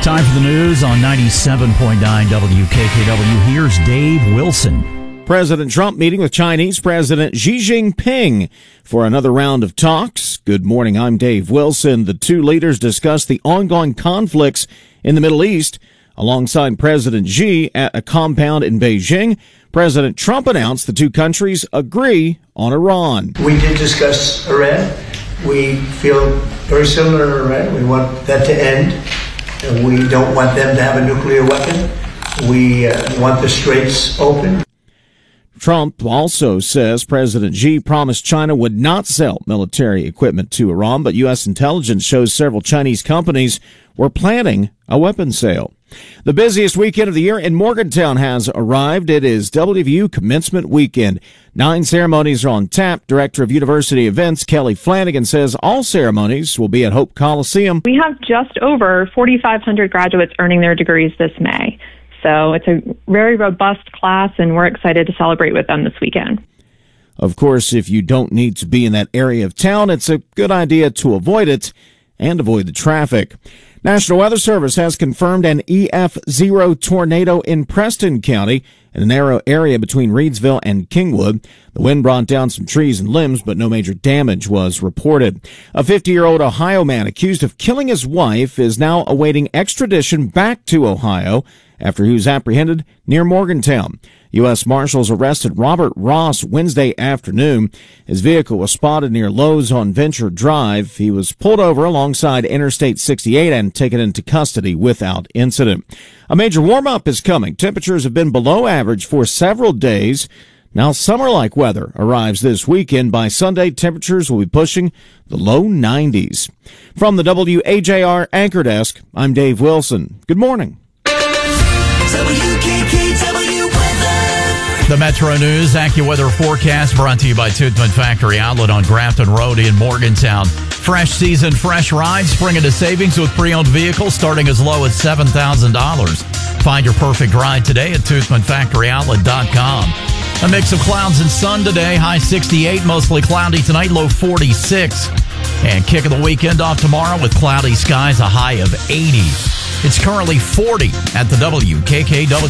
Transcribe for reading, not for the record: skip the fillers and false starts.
Time for the news on 97.9 WKKW. Here's Dave Wilson. President Trump meeting with Chinese President Xi Jinping for another round of talks. Good morning, I'm Dave Wilson. The two leaders discussed the ongoing conflicts in the Middle East. Alongside President Xi at a compound in Beijing, President Trump announced the two countries agree on Iran. We did discuss Iran. We feel very similar to Iran. We want that to end. We don't want them to have a nuclear weapon. We want the straits open. Trump also says President Xi promised China would not sell military equipment to Iran, but U.S. intelligence shows several Chinese companies were planning a weapons sale. The busiest weekend of the year in Morgantown has arrived. It is WVU Commencement Weekend. 9 ceremonies are on tap. Director of University Events, Kelly Flanagan, says all ceremonies will be at Hope Coliseum. We have just over 4,500 graduates earning their degrees this May. So it's a very robust class, and we're excited to celebrate with them this weekend. Of course, if you don't need to be in that area of town, it's a good idea to avoid it and avoid the traffic. National Weather Service has confirmed an EF0 tornado in Preston County in a narrow area between Reedsville and Kingwood. The wind brought down some trees and limbs, but no major damage was reported. A 50-year-old Ohio man accused of killing his wife is now awaiting extradition back to Ohio after he was apprehended near Morgantown. U.S. Marshals arrested Robert Ross Wednesday afternoon. His vehicle was spotted near Lowe's on Venture Drive. He was pulled over alongside Interstate 68 and taken into custody without incident. A major warm-up is coming. Temperatures have been below average for several days. Now summer-like weather arrives this weekend. By Sunday, temperatures will be pushing the low 90s. From the WAJR Anchor Desk, I'm Dave Wilson. Good morning. The Metro News AccuWeather forecast brought to you by Toothman Factory Outlet on Grafton Road in Morgantown. Fresh season, fresh rides. Spring into savings with pre-owned vehicles starting as low as $7,000. Find your perfect ride today at ToothmanFactoryOutlet.com. A mix of clouds and sun today. High 68, mostly cloudy tonight, low 46. And kicking the weekend off tomorrow with cloudy skies, a high of 80. It's currently 40 at the WKKW.